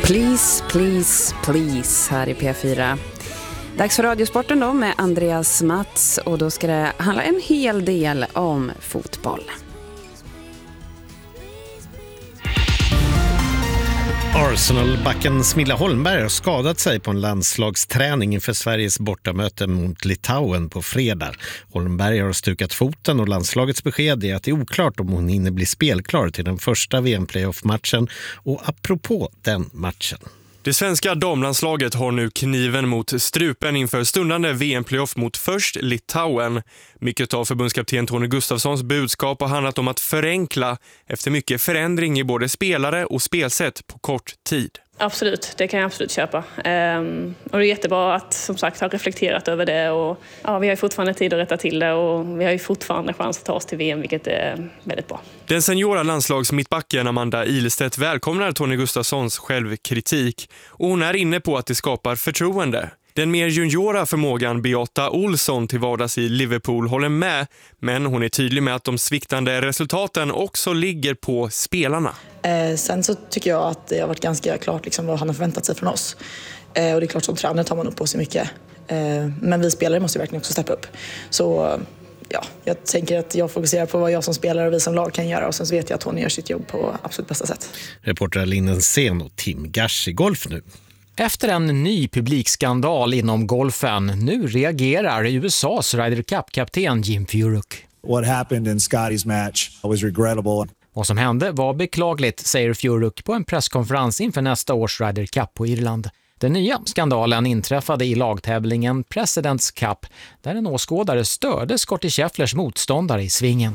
Please, please, please här i P4. Dags för Radiosporten då med Andreas Mats, och då ska det handla en hel del om fotboll. Arsenal-backen Smilla Holmberg har skadat sig på en landslagsträning inför Sveriges bortamöte mot Litauen på fredag. Holmberg har stukat foten och landslagets besked är att det är oklart om hon hinner bli spelklar till den första VM-playoff-matchen. Och apropå den matchen. Det svenska damlandslaget har nu kniven mot strupen inför stundande VM-playoff mot först Litauen. Mycket av förbundskapten Tony Gustafssons budskap har handlat om att förenkla efter mycket förändring i både spelare och spelsätt på kort tid. Absolut, det kan jag absolut köpa. Och det är jättebra att som sagt ha reflekterat över det. Och, ja, vi har ju fortfarande tid att rätta till det och vi har ju fortfarande chans att ta oss till VM, vilket är väldigt bra. Den seniora landslagsmittbacken Amanda Ilestedt välkomnar Tony Gustafssons självkritik och hon är inne på att det skapar förtroende. Den mer juniora förmågan Beata Olsson till vardags i Liverpool håller med, men hon är tydlig med att de sviktande resultaten också ligger på spelarna. Sen så tycker jag att det har varit ganska klart liksom vad han har förväntat sig från oss. Och det är klart som tränare tar man upp på sig mycket. Men vi spelare måste verkligen också steppa upp. Så ja, jag tänker att jag fokuserar på vad jag som spelare och vi som lag kan göra. Och sen så vet jag att hon gör sitt jobb på absolut bästa sätt. Reporter Linnen Sen och Tim Gash i golf nu. Efter en ny publikskandal inom golfen, nu reagerar USAs Ryder Cup-kapten Jim Furyk. What happened in Scotty's match was regrettable. Vad som hände var beklagligt, säger Furyk på en presskonferens inför nästa års Ryder Cup på Irland. Den nya skandalen inträffade i lagtävlingen President's Cup, där en åskådare störde Scottie Schefflers motståndare i svingen.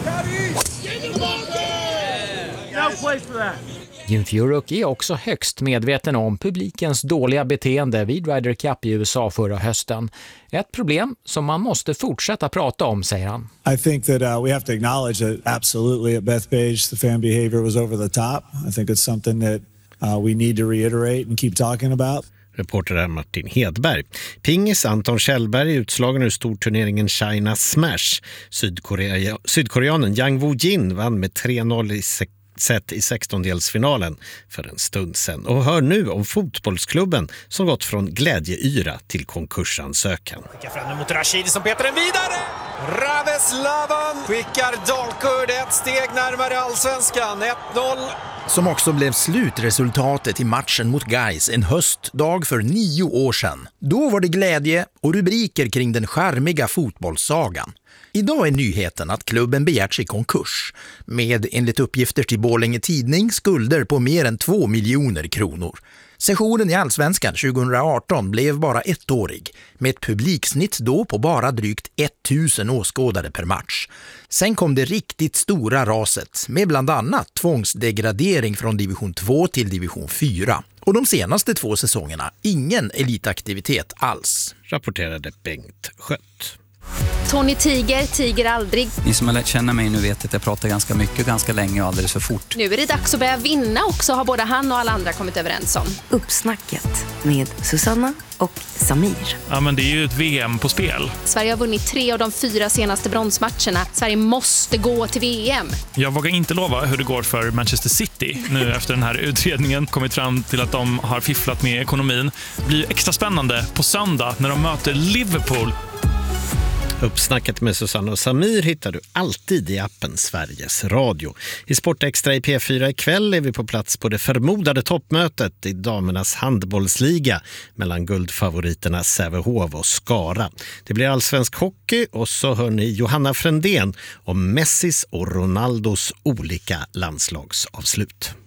Jim Furyk är också högst medveten om publikens dåliga beteende vid Ryder Cup i USA förra hösten. Ett problem som man måste fortsätta prata om, säger han. I think that we have to acknowledge that absolutely at Bethpage the fan behavior was over the top. I think it's something that we need to reiterate and keep talking about. Reporter är Martin Hedberg. Pingis Anton Kjellberg utslagen ur storturneringen China Smash. Sydkoreanen Yang Woo-jin vann med 3-0 i set i 16-delsfinalen för en stund sedan. Och hör nu om fotbollsklubben som gått från glädjeyra till konkursansökan. Skickar fram mot Rashidi som petar den vidare. Raveslavan skickar Dalkurd ett steg närmare allsvenskan. 1-0. Som också blev slutresultatet i matchen mot Gais en höstdag för 9 år sedan. Då var det glädje och rubriker kring den charmiga fotbollssagan. Idag är nyheten att klubben begärt sig konkurs med, enligt uppgifter till Borlänge Tidning, skulder på mer än 2 miljoner kronor. Sessionen i Allsvenskan 2018 blev bara ettårig med ett publiksnitt då på bara drygt 1000 åskådare per match. Sen kom det riktigt stora raset med bland annat tvångsdegradering från division 2 till division 4. Och de senaste 2 säsongerna ingen elitaktivitet alls. Rapporterade Bengt Skött. Tony tiger aldrig. Ni som har lärt känna mig nu vet att jag pratar ganska mycket, ganska länge och alldeles för fort. Nu är det dags att börja vinna också, har både han och alla andra kommit överens om. Uppsnacket med Susanna och Samir. Ja, men det är ju ett VM på spel. Sverige har vunnit 3 av de 4 senaste bronsmatcherna. Sverige måste gå till VM. Jag vågar inte lova hur det går för Manchester City nu efter den här utredningen kommit fram till att de har fifflat med ekonomin. Det blir extra spännande på söndag när de möter Liverpool. Uppsnacket med Susanna och Samir hittar du alltid i appen Sveriges Radio. I Sportextra i P4 ikväll är vi på plats på det förmodade toppmötet i damernas handbollsliga mellan guldfavoriterna Sävehof och Skara. Det blir allsvensk hockey och så hör ni Johanna Frändén om Messis och Ronaldos olika landslagsavslut.